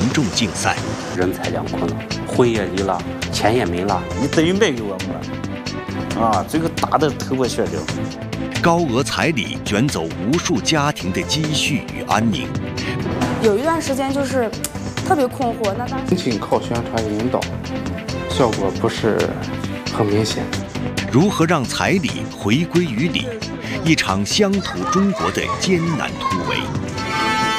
众竞赛。 人财两空了，婚也离了，钱也没了， 你等于卖给我们了，这个打得头破血流。 高额彩礼卷走无数家庭的积蓄与安宁。 有一段时间就是特别困惑，那当时仅仅靠宣传引导，效果不是很明显。 如何让彩礼回归于礼？一场乡土中国的艰难突围。